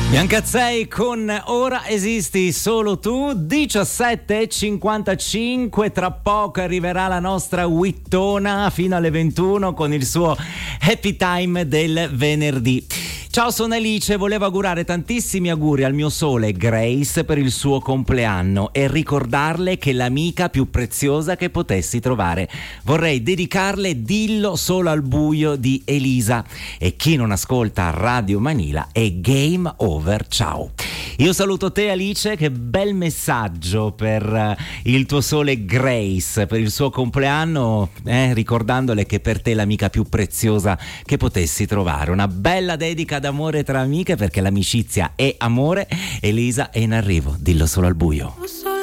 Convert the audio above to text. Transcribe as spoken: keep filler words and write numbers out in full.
Biancazzei con Ora esisti solo tu, diciassette e cinquantacinque, tra poco arriverà la nostra Wittona fino alle ventuno con il suo Happy Time del venerdì. Ciao, sono Alice, volevo augurare tantissimi auguri al mio sole Grace per il suo compleanno e ricordarle che è l'amica più preziosa che potessi trovare. Vorrei dedicarle Dillo solo al buio di Elisa, e chi non ascolta Radio Manila è game over, ciao. Io saluto te Alice, che bel messaggio per il tuo sole Grace, per il suo compleanno, eh, ricordandole che per te è l'amica più preziosa che potessi trovare. Una bella dedica d'amore tra amiche, perché l'amicizia è amore. Elisa è in arrivo, dillo solo al buio.